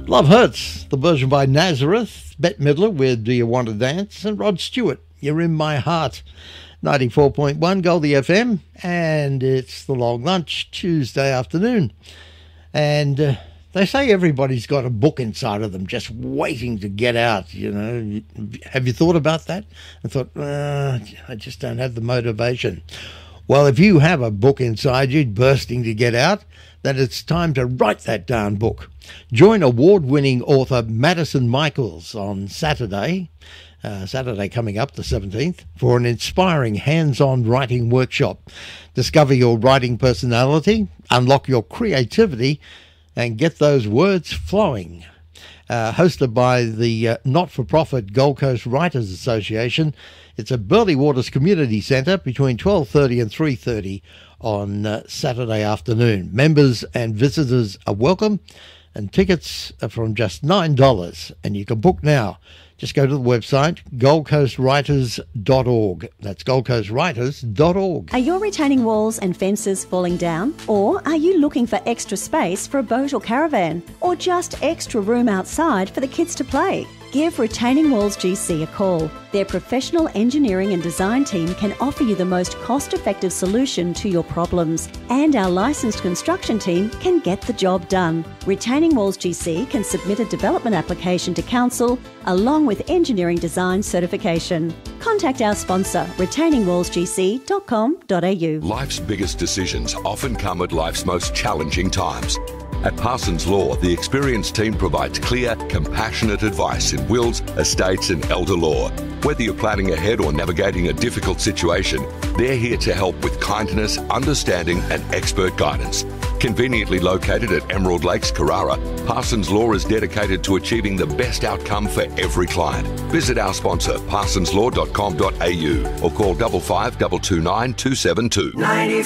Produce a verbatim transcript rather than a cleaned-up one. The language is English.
Love Hurts, the version by Nazareth, Bette Midler with Do You Want to Dance, and Rod Stewart, You're in My Heart. ninety-four point one Goldie F M, and it's the long lunch Tuesday afternoon. And uh, they say everybody's got a book inside of them just waiting to get out, you know. Have you thought about that? I thought, uh, I just don't have the motivation. Well, if you have a book inside you bursting to get out, then it's time to write that darn book. Join award-winning author Madison Michaels on Saturday, uh, Saturday coming up, the seventeenth, for an inspiring hands-on writing workshop. Discover your writing personality, unlock your creativity, and get those words flowing. Uh, hosted by the uh, not-for-profit Gold Coast Writers Association. It's at Burleigh Waters Community Centre between twelve thirty and three thirty on uh, Saturday afternoon. Members and visitors are welcome, and tickets are from just nine dollars, and you can book now. Just go to the website, gold coast writers dot org. That's gold coast writers dot org. Are your retaining walls and fences falling down? Or are you looking for extra space for a boat or caravan? Or just extra room outside for the kids to play? Give Retaining Walls G C a call. Their professional engineering and design team can offer you the most cost-effective solution to your problems, and our licensed construction team can get the job done. Retaining Walls G C can submit a development application to council along with engineering design certification. Contact our sponsor, retaining walls g c dot com dot a u. Life's biggest decisions often come at life's most challenging times. At Parsons Law, the experienced team provides clear, compassionate advice in wills, estates and elder law. Whether you're planning ahead or navigating a difficult situation, they're here to help with kindness, understanding and expert guidance. Conveniently located at Emerald Lakes, Carrara, Parsons Law is dedicated to achieving the best outcome for every client. Visit our sponsor, parsons law dot com dot a u, or call five five two two nine two seven two.